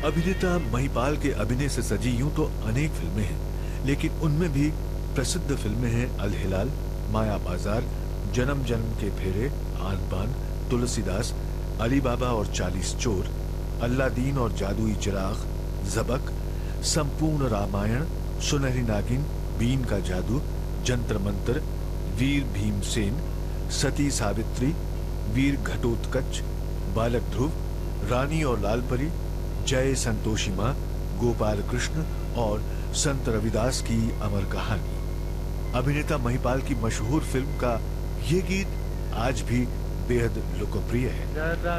अभिनेता महिपाल के अभिनय से सजी यूं तो अनेक फिल्में हैं, लेकिन उनमें भी प्रसिद्ध फिल्में हैं अल-हिलाल, माया बाजार, जन्म जन्म के फेरे, आन बान, तुलसीदास, अली बाबा और 40 चोर, अल्लादीन और जादुई चिराग, ज़बक, संपूर्ण रामायण, सुनहरी नागिन, बीन का जादू, जंतर मंतर, वीर भीमसेन, सती सावित्री, वीर घटोत्कच, बालक ध्रुव, रानी और लालपरी, जय संतोषी मां, गोपाल कृष्ण और संत रविदास की अमर कहानी। अभिनेता महिपाल की मशहूर फिल्म का ये गीत आज भी बेहद लोकप्रिय है।